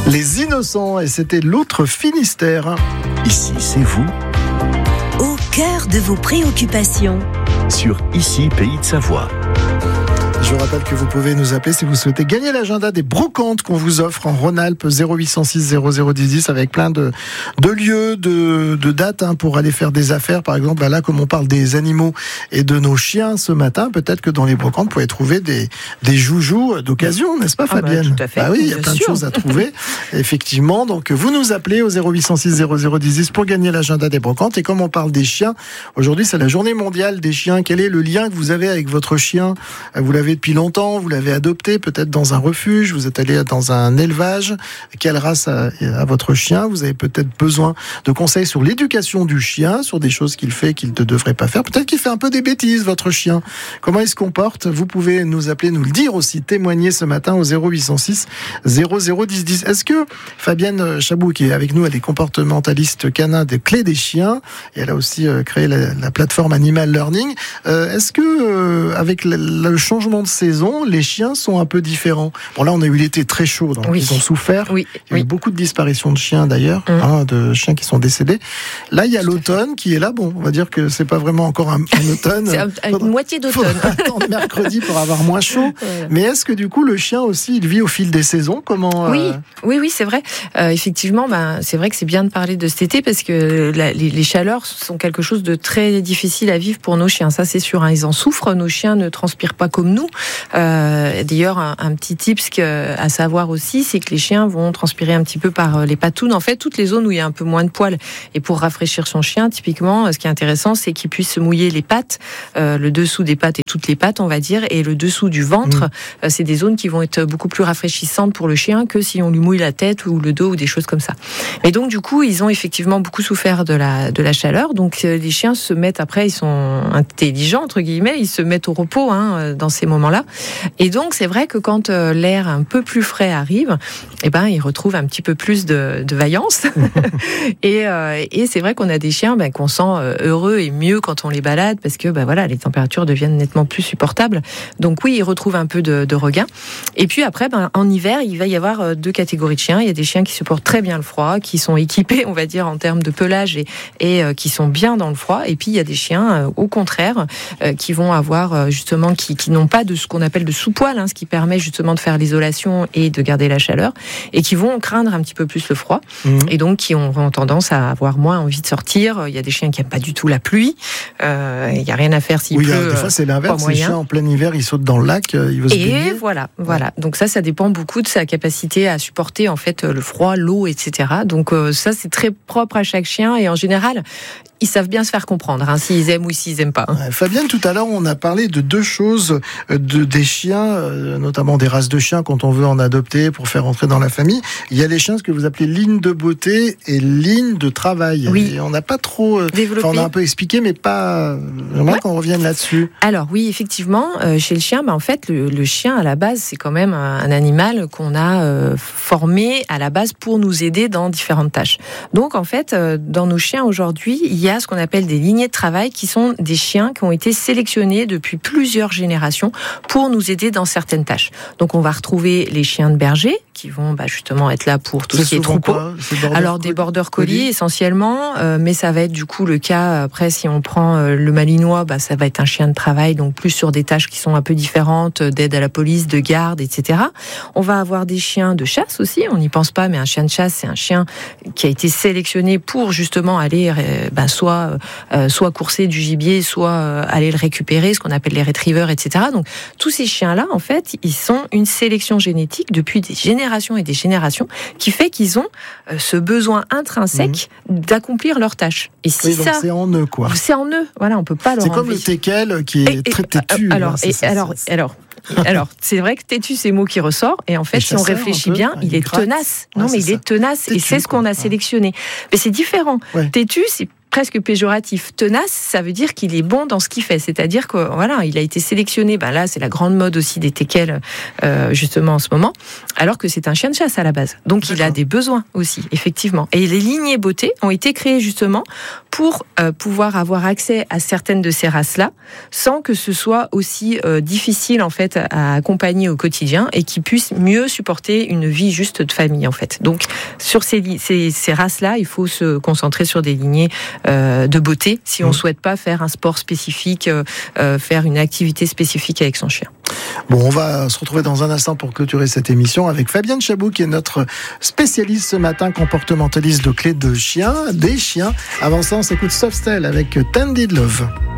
Les Innocents, et c'était l'autre Finistère. Ici, c'est vous, au cœur de vos préoccupations. Sur Ici, Pays de Savoie. Je rappelle que vous pouvez nous appeler si vous souhaitez gagner l'agenda des brocantes qu'on vous offre en Rhône-Alpes 0806 0010 avec plein de lieux, de dates pour aller faire des affaires. Par exemple, là, comme on parle des animaux et de nos chiens ce matin, peut-être que dans les brocantes, vous pouvez trouver des joujoux d'occasion, n'est-ce pas, Fabienne? Tout à fait. Oui, il y a plein de choses à trouver. Effectivement, donc vous nous appelez au 0806 0010 pour gagner l'agenda des brocantes. Et comme on parle des chiens, aujourd'hui c'est la journée mondiale des chiens. Quel est le lien que vous avez avec votre chien? Vous l'avez depuis longtemps, vous l'avez adopté peut-être dans un refuge, vous êtes allé dans un élevage. Quelle race a votre chien? Vous avez peut-être besoin de conseils sur l'éducation du chien, sur des choses qu'il fait qu'il ne devrait pas faire. Peut-être qu'il fait un peu des bêtises, votre chien. Comment il se comporte? Vous pouvez nous appeler, nous le dire aussi, témoigner ce matin au 0806 001010. Est-ce que Fabienne Chabou, qui est avec nous, elle est comportementaliste canin des Clés des chiens, et elle a aussi créé la plateforme Animal Learning. Est-ce que avec le changement de saison, les chiens sont un peu différents? Bon, là, on a eu l'été très chaud, donc ils ont souffert. Il y a eu beaucoup de disparitions de chiens, d'ailleurs, de chiens qui sont décédés. Là, il y a l'automne qui est là. Bon, on va dire que c'est pas vraiment encore un automne. C'est une moitié d'automne. Il faudra attendre mercredi pour avoir moins chaud. Mais est-ce que, du coup, le chien aussi, il vit au fil des saisons? Comment Oui, c'est vrai. Effectivement, c'est vrai que c'est bien de parler de cet été parce que les chaleurs sont quelque chose de très difficile à vivre pour nos chiens. Ça, c'est sûr. Ils en souffrent. Nos chiens ne transpirent pas comme nous. D'ailleurs, un petit tips à savoir aussi, c'est que les chiens vont transpirer un petit peu par les patounes. En fait, toutes les zones où il y a un peu moins de poils. Et pour rafraîchir son chien, typiquement, ce qui est intéressant, c'est qu'il puisse se mouiller les pattes, le dessous des pattes et toutes les pattes, on va dire, et le dessous du ventre. C'est des zones qui vont être beaucoup plus rafraîchissantes pour le chien que si on lui mouille la tête ou le dos ou des choses comme ça. Et donc, du coup, ils ont effectivement beaucoup souffert de la chaleur. Donc, les chiens se mettent après, ils sont intelligents, entre guillemets, ils se mettent au repos dans ces moments-là. Et donc, c'est vrai que quand l'air un peu plus frais arrive, ils retrouvent un petit peu plus de vaillance. et c'est vrai qu'on a des chiens qu'on sent heureux et mieux quand on les balade parce que les températures deviennent nettement plus supportables. Donc oui, ils retrouvent un peu de regain. Et puis après, en hiver, il va y avoir deux catégories de chiens. Il y a des chiens qui supportent très bien le froid, qui sont équipés, on va dire, en termes de pelage et qui sont bien dans le froid. Et puis il y a des chiens, au contraire, qui vont avoir justement, qui n'ont pas de ce qu'on appelle de sous-poil, ce qui permet justement de faire l'isolation et de garder la chaleur, et qui vont craindre un petit peu plus le froid, et donc qui auront tendance à avoir moins envie de sortir. Il y a des chiens qui n'aiment pas du tout la pluie, il n'y a rien à faire s'il pleut. Des fois c'est l'inverse, les chiens en plein hiver, ils sautent dans le lac, ils veulent se baigner. Et voilà. Donc ça dépend beaucoup de sa capacité à supporter en fait le froid, l'eau, etc. Donc ça c'est très propre à chaque chien, et en général, ils savent bien se faire comprendre, s'ils aiment ou s'ils n'aiment pas. Fabienne, tout à l'heure, on a parlé de deux choses, des chiens, notamment des races de chiens quand on veut en adopter pour faire entrer dans la famille. Il y a les chiens, ce que vous appelez ligne de beauté et ligne de travail. Oui. Et on n'a pas trop développé. On a un peu expliqué, mais pas. J'aimerais qu'on revienne là-dessus. Alors oui, effectivement, chez le chien, en fait, le chien à la base, c'est quand même un animal qu'on a formé à la base pour nous aider dans différentes tâches. Donc en fait, dans nos chiens aujourd'hui, il y a ce qu'on appelle des lignées de travail, qui sont des chiens qui ont été sélectionnés depuis plusieurs générations pour nous aider dans certaines tâches. Donc on va retrouver les chiens de berger qui vont justement être là pour tout ce qui est troupeau. Alors des border collies essentiellement, mais ça va être du coup le cas après si on prend le malinois, ça va être un chien de travail, donc plus sur des tâches qui sont un peu différentes, d'aide à la police, de garde, etc. On va avoir des chiens de chasse aussi, on n'y pense pas, mais un chien de chasse, c'est un chien qui a été sélectionné pour justement aller soit courser du gibier, soit aller le récupérer, ce qu'on appelle les retrievers, etc. Donc tous ces chiens-là, en fait, ils sont une sélection génétique depuis des générations et des générations, qui fait qu'ils ont ce besoin intrinsèque d'accomplir leurs tâches. Et si donc c'est en eux, quoi. C'est en eux. Voilà, on peut pas leur enlever. C'est comme le teckel qui est très têtu. Alors, c'est vrai que têtu, c'est le mot qui ressort. Et en fait, si on réfléchit bien, il est tenace. Non, mais il est tenace. Et c'est ce qu'on a sélectionné. Mais c'est différent. Têtu, c'est presque péjoratif. Tenace, ça veut dire qu'il est bon dans ce qu'il fait. C'est-à-dire que voilà, il a été sélectionné. Ben là, c'est la grande mode aussi des teckels, justement en ce moment. Alors que c'est un chien de chasse à la base. Donc il a des besoins aussi, effectivement. Et les lignées beauté ont été créées justement pour pouvoir avoir accès à certaines de ces races-là, sans que ce soit aussi difficile en fait à accompagner au quotidien et qui puissent mieux supporter une vie juste de famille en fait. Donc sur ces races-là, il faut se concentrer sur des lignées de beauté si on souhaite pas faire un sport spécifique, faire une activité spécifique avec son chien. Bon, on va se retrouver dans un instant pour clôturer cette émission avec Fabienne Chabot, qui est notre spécialiste ce matin, comportementaliste de clés de chiens, des chiens. Avant ça, on s'écoute Sofstel avec Tended Love.